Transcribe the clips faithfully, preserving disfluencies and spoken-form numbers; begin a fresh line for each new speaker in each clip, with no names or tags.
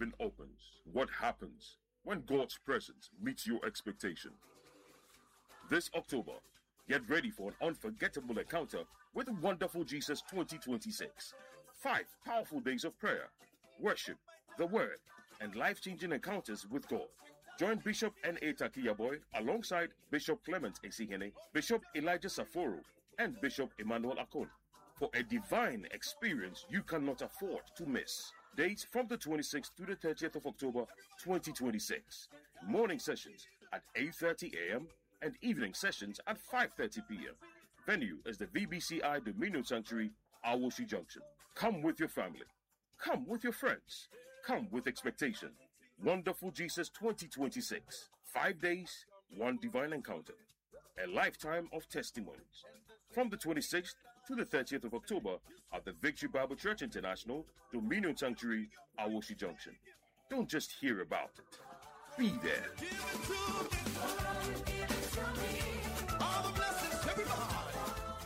heaven opens. What happens when God's presence meets your expectation? This October, get ready for an unforgettable encounter with Wonderful Jesus twenty twenty-six. Five powerful days of prayer, worship, the Word, and life-changing encounters with God. Join Bishop N A Takiyaboy alongside Bishop Clement Esihene, Bishop Elijah Saforo, and Bishop Emmanuel Akon for a divine experience you cannot afford to miss. Dates from the twenty-sixth to the thirtieth of October twenty twenty-six. Morning sessions at eight thirty a.m. and evening sessions at five thirty p.m. Venue is the V B C I Dominion Sanctuary, Awoshi Junction. Come with your family. Come with your friends. Come with expectation. Wonderful Jesus twenty twenty-six. Five days, one divine encounter. A lifetime of testimonies. From the twenty-sixth to the thirtieth of October at the Victory Bible Church International, Dominion Sanctuary, Awoshi Junction. Don't just hear about it. Be there.
Give it to me. Give it to me. All the blessings, everybody.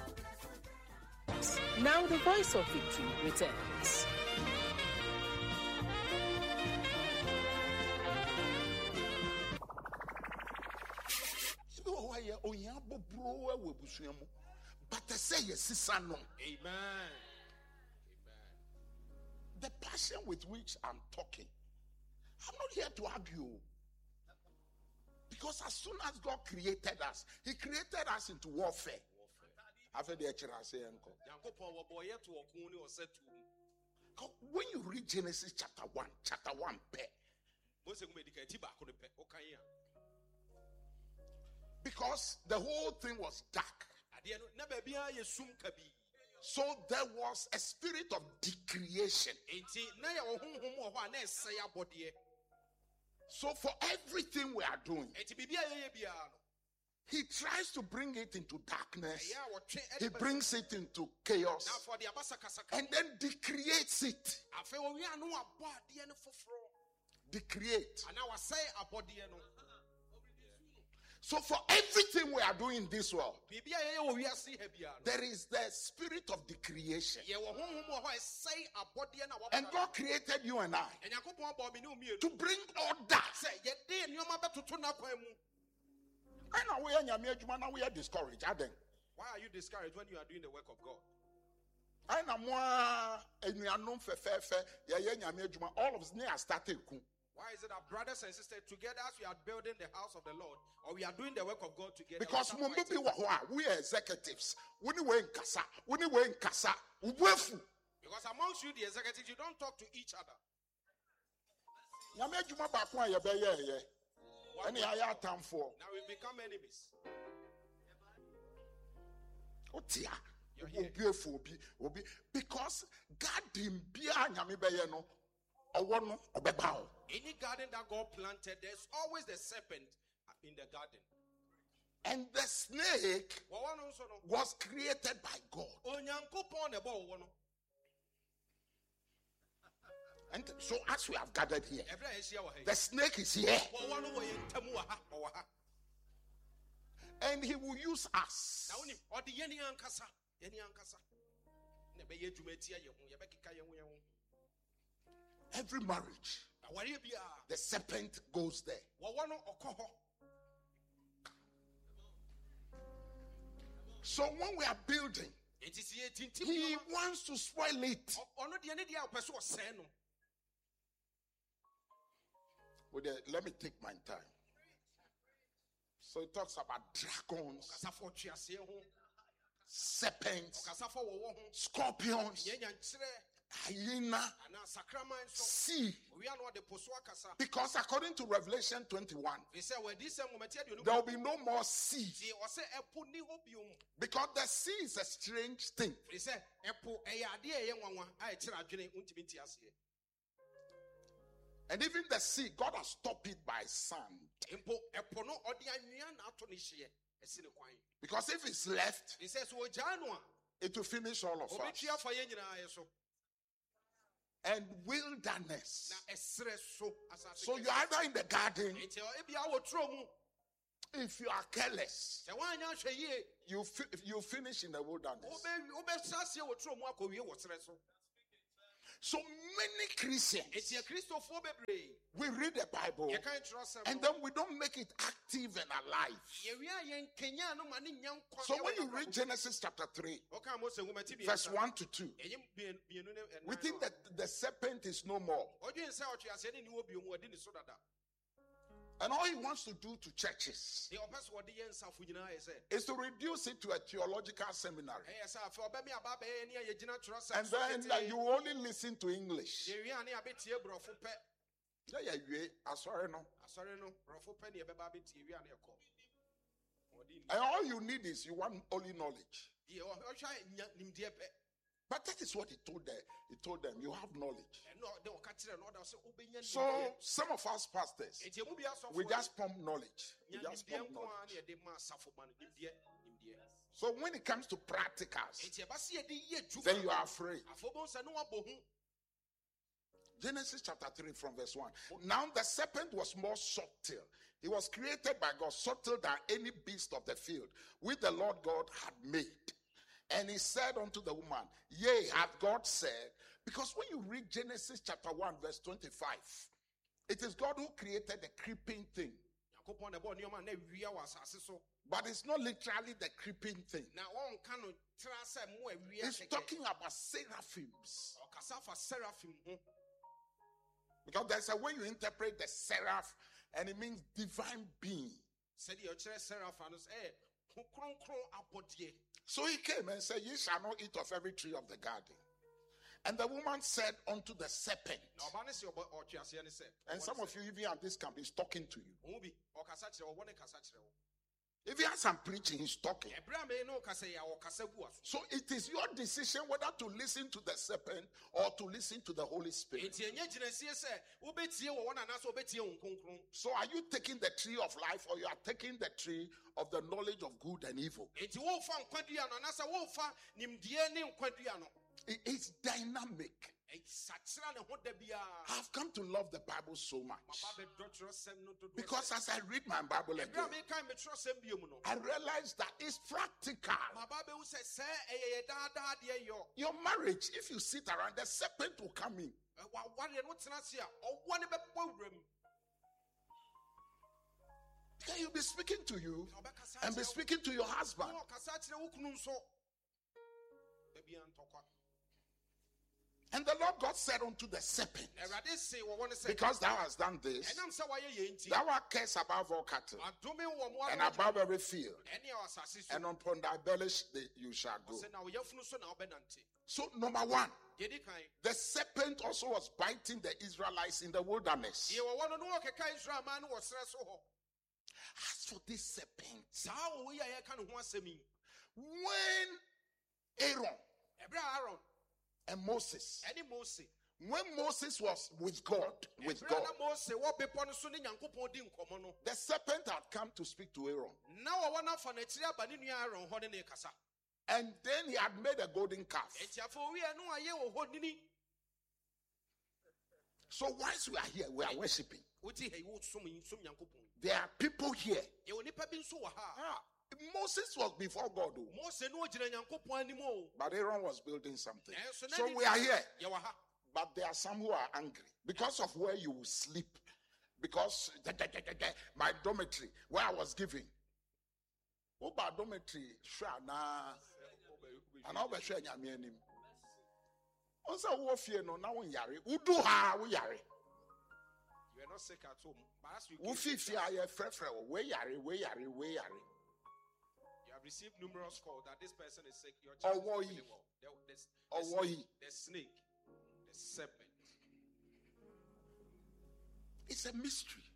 Now the voice of victory returns.
But I say yes, no.
Amen. Amen.
The passion with which I'm talking, I'm not here to argue. Because as soon as God created us, He created us into warfare. After the when you read Genesis chapter one, chapter one, because the whole thing was dark. So there was a spirit of decreation. So for everything we are doing, He tries to bring it into darkness. He brings it into chaos. And then decreates it. Decreate. So for everything we are doing in this world, there is the spirit of decreation. And God created you and I to bring order. I know we are now we are discouraged.
Why are you discouraged when you are doing the work of God?
I know all of us near started.
Why is it that brothers and sisters together as we are building the house of the Lord, or we are doing the work of God together?
Because we are executives. We are in casa. We are in casa.
Because amongst you, the executives, you don't talk to each other.
Now we become
enemies.
Oh, dear. Because God didn't be any
garden that God planted, there's always the serpent in the garden.
And the snake was created by God. And so as we have gathered here, the snake is here. And he will use us. Every marriage, the serpent goes there. So when we are building, he wants to spoil it. Let me take my time. So it talks about dragons, serpents, scorpions, hyena, sea. Because according to Revelation twenty-one, there will be no more sea. Because the sea is a strange thing. And even the sea, God has stopped it by sand. Because if it's left, it will finish all of us. And wilderness. So you're either in the garden. If you are careless, you fi- you finish in the wilderness. So many Christians, we read the Bible and then we don't make it active and alive. So when you read Genesis chapter three, verse one to two, we think that the serpent is no more. And all he wants to do to churches is to reduce it to a theological seminary. And then uh, you only listen to English. And all you need is you want only knowledge. But that is what he told them. He told them, you have knowledge. So some of us pastors, we just pump knowledge. We just pump knowledge. So when it comes to practicals, then you are afraid. Genesis chapter three from verse one. Now the serpent was more subtle. He was created by God, subtle than any beast of the field, which the Lord God had made. And he said unto the woman, yea, hath God said, because when you read Genesis chapter one, verse twenty-five, it is God who created the creeping thing. But it's not literally the creeping thing. It's talking about seraphims. Because there's a way you interpret the seraph, and it means divine being. So he came and said, ye shall not eat of every tree of the garden. And the woman said unto the serpent, and some of you, even at this camp, is talking to you. If he has some preaching, he's talking. So it is your decision whether to listen to the serpent or to listen to the Holy Spirit. So are you taking the tree of life or you are taking the tree of the knowledge of good and evil? It is dynamic. I've come to love the Bible so much because as I read my Bible again, I realize that it's practical. Your marriage, if you sit around, the serpent will come in. Can you be speaking to you and be speaking to your husband? And the Lord God said unto the serpent, because thou hast done this, thou art cursed above all cattle, and above every field, and upon thy belly you shall go. So number one, the serpent also was biting the Israelites in the wilderness. As for this serpent, when Aaron and Moses, when Moses was with God, with God, the serpent had come to speak to Aaron. And then he had made a golden calf. So whilst we are here, we are worshiping. There are people here. Ah, Moses was before God, but Aaron was building something. So we are here, but there are some who are angry because of where you will sleep, because my dormitory where I was giving. Oh, my dormitory, and I'll be sure you are also, what fear no now in Yari, who do ha, we Yari. You are not sick at home, but as you feel, you are frefre, we Yari, we Yari, we Yari. Received numerous calls that this person is sick. Your child oh, is really well. The, the, the, oh, snake, the snake, the serpent. It's a mystery.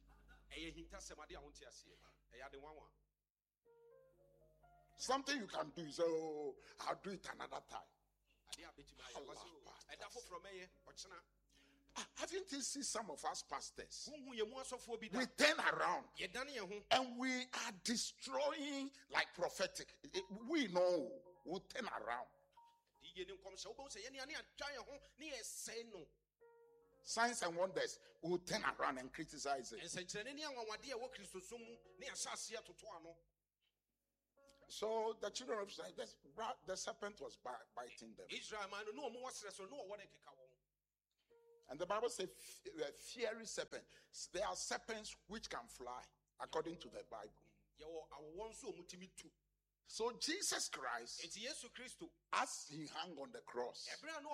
Something you can do is, oh, I'll do it another time. Haven't you seen some of us pastors? We turn around and we are destroying like prophetic. We know we'll turn around. Signs and wonders will turn around and criticize it. So the children of Israel, the serpent was biting them. And the Bible says, fiery serpent. There are serpents which can fly, according to the Bible. So Jesus Christ, as he hung on the cross,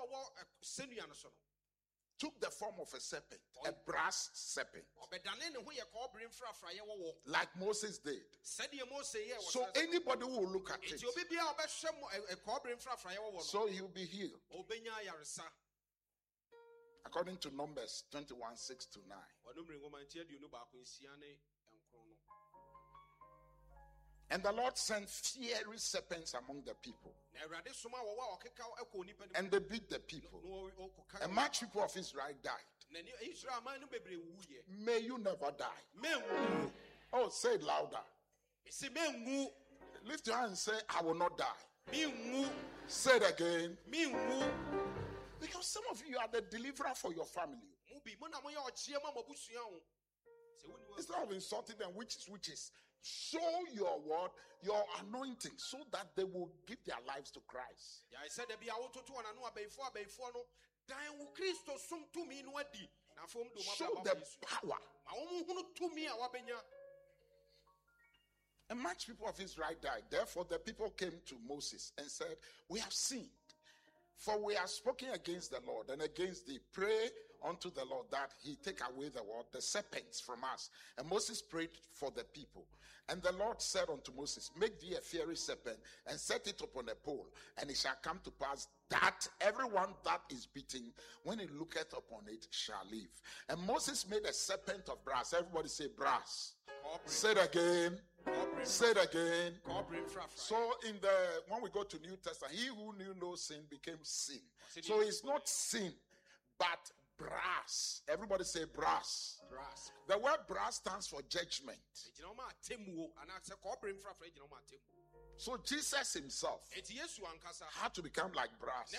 took the form of a serpent, a brass serpent, like Moses did. So anybody who will look at it, so he will be healed. According to Numbers twenty-one, six to nine. And the Lord sent fiery serpents among the people, and they beat the people, and much people of Israel died. May you never die. Oh, say it louder. Lift your hand and say, I will not die. Say it again. Because some of you are the deliverer for your family. Instead of insulting them, which is witches, show your word, your anointing, so that they will give their lives to Christ. Show the power. And much people of Israel died. Therefore, the people came to Moses and said, we have sinned, for we have spoken against the Lord and against thee. Pray unto the Lord that he take away the what? The serpents from us. And Moses prayed for the people. And the Lord said unto Moses, make thee a fiery serpent and set it upon a pole. And it shall come to pass that everyone that is beaten, when he looketh upon it, shall live. And Moses made a serpent of brass. Everybody say brass. Say it again. Say it again. So in the when we go to New Testament, he who knew no sin became sin. So it's not sin, but brass. Everybody say brass. Brass. The word brass stands for judgment. So Jesus himself had to become like brass.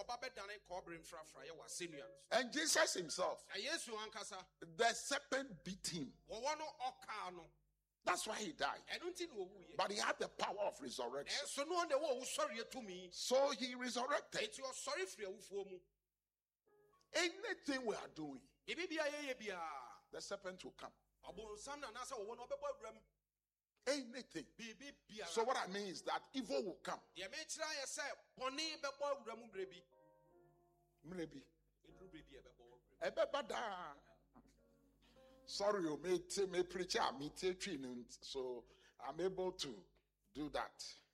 And Jesus himself, the serpent beat him. That's why he died. But he had the power of resurrection. So he resurrected. Anything we are doing, the serpent will come. Anything. So what I mean is that evil will come. Maybe. Sorry, you may may preach me so I'm able to do that.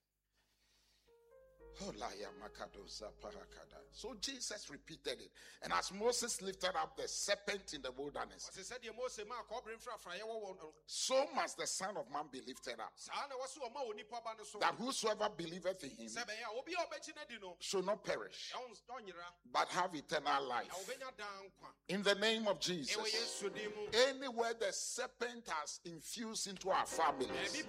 So Jesus repeated it. And as Moses lifted up the serpent in the wilderness, so must the Son of Man be lifted up, that whosoever believeth in him should not perish, but have eternal life. In the name of Jesus, anywhere the serpent has infused into our families,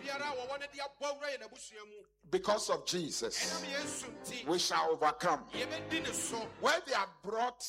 because of Jesus, we shall overcome. Where they have brought